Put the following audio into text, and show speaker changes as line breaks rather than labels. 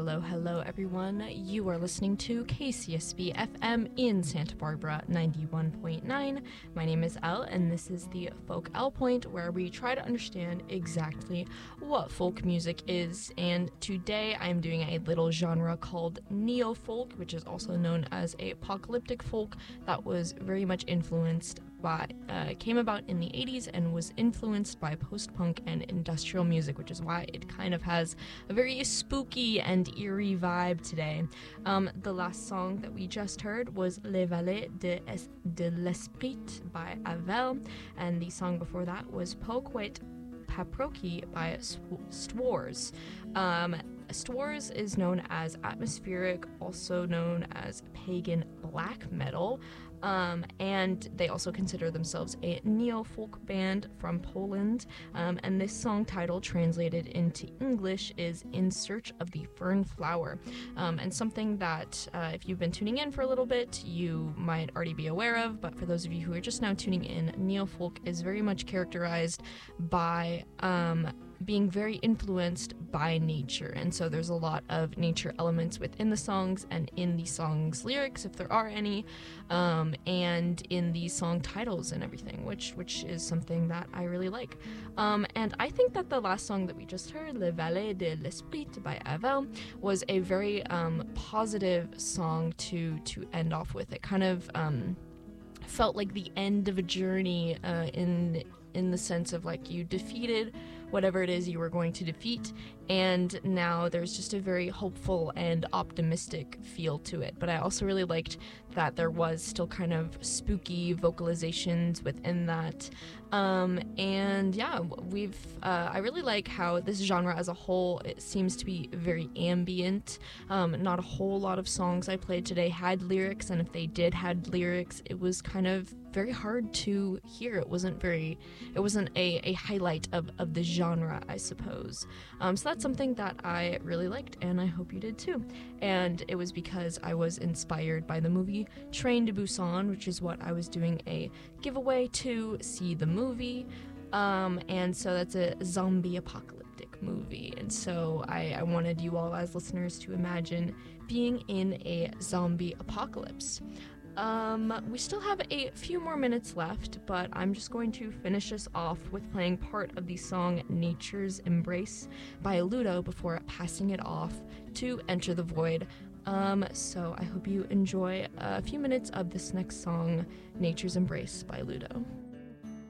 hello, everyone. You are listening to KCSB FM in Santa Barbara 91.9. My name is Elle, and this is the Folk L Point, where we try to understand exactly what folk music is. And today I'm doing a little genre called neo-folk, which is also known as apocalyptic folk, that was very much influenced by, came about in the 80s and was influenced by post-punk and industrial music, which is why it kind of has a very spooky and eerie vibe today. The last song that we just heard was Les Vallées de l'Esprit by Avel, and the song before that was Poquet Paproki by Stwars. Stwars is known as atmospheric, also known as pagan black metal, and they also consider themselves a neo-folk band from Poland, and this song title translated into English is In Search of the Fern Flower, and something that if you've been tuning in for a little bit you might already be aware of, but for those of you who are just now tuning in, neo-folk is very much characterized by being very influenced by nature, and so there's a lot of nature elements within the songs and in the songs' lyrics, if there are any, and in the song titles and everything, which is something that I really like. And I think that the last song that we just heard, Les Vallées de l'Esprit by Avel, was a very positive song to end off with. It kind of felt like the end of a journey in the sense of like you defeated whatever it is you were going to defeat, and now there's just a very hopeful and optimistic feel to it. But I also really liked that there was still kind of spooky vocalizations within that, and yeah, I really like how this genre as a whole, it seems to be very ambient. Not a whole lot of songs I played today had lyrics, and if they did had lyrics, it was kind of very hard to hear. It wasn't a highlight of the genre, I suppose. So that's something that I really liked, and I hope you did too. And it was because I was inspired by the movie Train to Busan, which is what I was doing a giveaway to see the movie. And so that's a zombie apocalyptic movie, and so I wanted you all as listeners to imagine being in a zombie apocalypse. We still have a few more minutes left, but I'm just going to finish us off with playing part of the song Nature's Embrace by Ludo before passing it off to Enter the Void. So I hope you enjoy a few minutes of this next song, Nature's Embrace by Ludo.